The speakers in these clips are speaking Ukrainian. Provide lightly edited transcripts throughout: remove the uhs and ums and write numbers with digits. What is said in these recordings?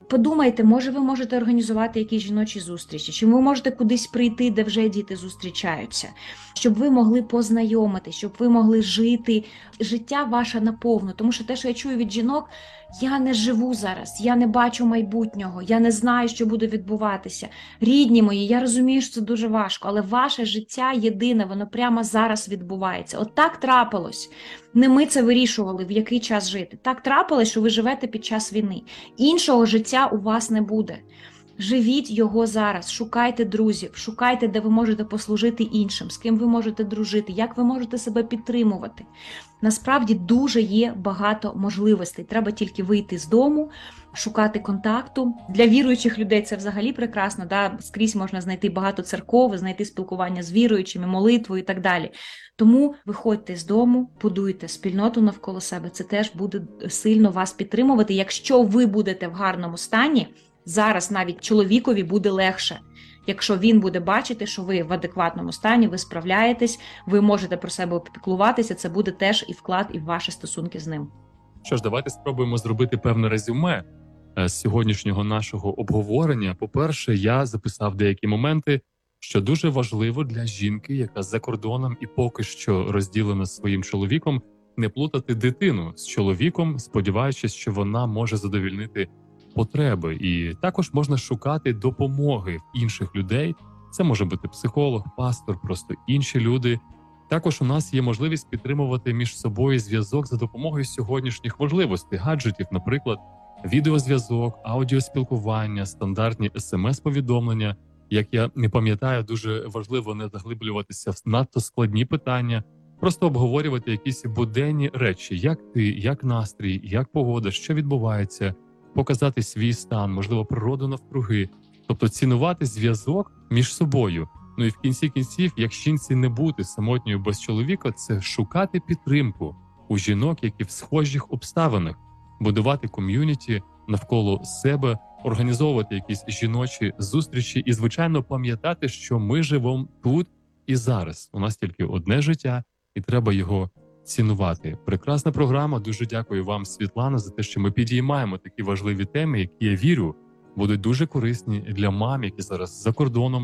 Подумайте, може ви можете організувати якісь жіночі зустрічі, чи ви можете кудись прийти, де вже діти зустрічаються, щоб ви могли познайомитись, щоб ви могли жити життя ваше наповну. Тому що те, що я чую від жінок, я не живу зараз, я не бачу майбутнього, я не знаю, що буде відбуватися. Рідні мої, я розумію, що це дуже важко, але ваше життя єдине, воно прямо зараз відбувається. От так трапилось. Не ми це вирішували, в який час жити. Так трапилось, що ви живете під час війни. Іншого життя у вас не буде. Живіть його зараз, шукайте друзів, шукайте, де ви можете послужити іншим, з ким ви можете дружити, як ви можете себе підтримувати. Насправді дуже є багато можливостей. Треба тільки вийти з дому, шукати контакту. Для віруючих людей це взагалі прекрасно. Да? Скрізь можна знайти багато церков, знайти спілкування з віруючими, молитву і так далі. Тому виходьте з дому, будуйте спільноту навколо себе. Це теж буде сильно вас підтримувати. Якщо ви будете в гарному стані, зараз навіть чоловікові буде легше. Якщо він буде бачити, що ви в адекватному стані, ви справляєтесь, ви можете про себе опіклуватися, це буде теж і вклад, і в ваші стосунки з ним. Що ж, давайте спробуємо зробити певне резюме з сьогоднішнього нашого обговорення. По-перше, я записав деякі моменти, що дуже важливо для жінки, яка за кордоном і поки що розділена з своїм чоловіком, не плутати дитину з чоловіком, сподіваючись, що вона може задовільнити потреби. І також можна шукати допомоги в інших людей. Це може бути психолог, пастор, просто інші люди. Також у нас є можливість підтримувати між собою зв'язок за допомогою сьогоднішніх можливостей, гаджетів, наприклад, відеозв'язок, аудіоспілкування, стандартні смс-повідомлення. Як я не пам'ятаю, дуже важливо не заглиблюватися в надто складні питання, просто обговорювати якісь буденні речі, як ти, як настрій, як погода, що відбувається, показати свій стан, можливо, природу навкруги, тобто цінувати зв'язок між собою. Ну і в кінці кінців, як жінці не бути самотньою без чоловіка, це шукати підтримку у жінок, які в схожих обставинах, будувати ком'юніті навколо себе, організовувати якісь жіночі зустрічі і, звичайно, пам'ятати, що ми живемо тут і зараз. У нас тільки одне життя, і треба його цінувати. Прекрасна програма. Дуже дякую вам, Світлана, за те, що ми підіймаємо такі важливі теми, які, я вірю, будуть дуже корисні для мам, які зараз за кордоном,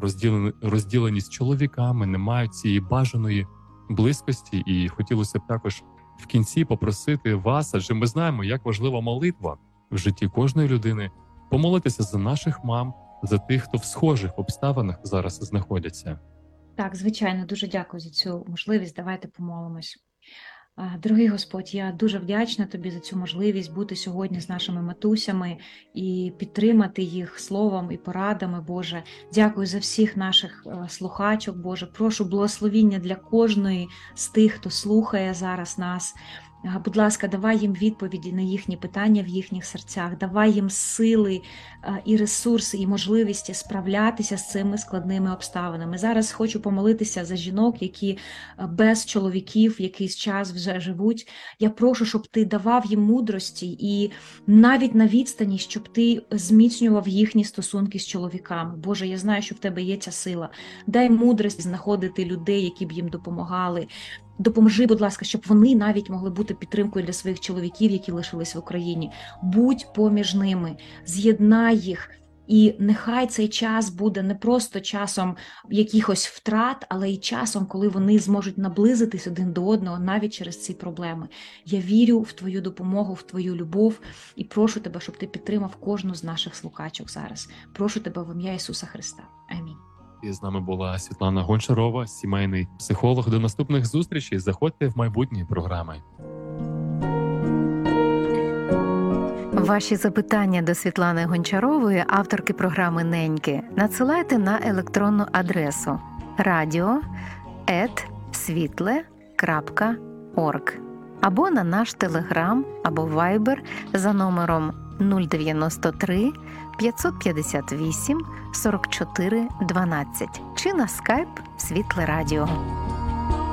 розділені з чоловіками, не мають цієї бажаної близькості. І хотілося б також в кінці попросити вас, адже ми знаємо, як важлива молитва в житті кожної людини, помолитися за наших мам, за тих, хто в схожих обставинах зараз знаходяться. Так, звичайно, дуже дякую за цю можливість. Давайте помолимось. Дорогий Господь, я дуже вдячна Тобі за цю можливість бути сьогодні з нашими матусями і підтримати їх словом і порадами, Боже. Дякую за всіх наших слухачок, Боже. Прошу благословіння для кожної з тих, хто слухає зараз нас. Будь ласка, давай їм відповіді на їхні питання в їхніх серцях, давай їм сили і ресурси, і можливості справлятися з цими складними обставинами. Зараз хочу помолитися за жінок, які без чоловіків якийсь час вже живуть. Я прошу, щоб ти давав їм мудрості і навіть на відстані, щоб ти зміцнював їхні стосунки з чоловіками. Боже, я знаю, що в тебе є ця сила. Дай мудрість знаходити людей, які б їм допомагали. Допоможи, будь ласка, щоб вони навіть могли бути підтримкою для своїх чоловіків, які лишились в Україні. Будь поміж ними, з'єднай їх. І нехай цей час буде не просто часом якихось втрат, але й часом, коли вони зможуть наблизитись один до одного навіть через ці проблеми. Я вірю в Твою допомогу, в Твою любов і прошу Тебе, щоб Ти підтримав кожну з наших слухачок зараз. Прошу Тебе в ім'я Ісуса Христа. Амінь. І з нами була Світлана Гончарова, сімейний психолог. До наступних зустрічей. Заходьте в майбутні програми. Ваші запитання до Світлани Гончарової, авторки програми «Неньки», надсилайте на електронну адресу radio@svitle.org або на наш Телеграм або Вайбер за номером 093 558 44 12 чи на скайп Світле Радіо.